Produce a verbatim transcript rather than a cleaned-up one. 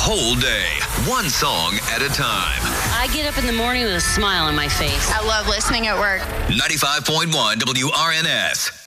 whole day, one song at a time. I get up in the morning with a smile on my face. I love listening at work. ninety-five point one W R N S.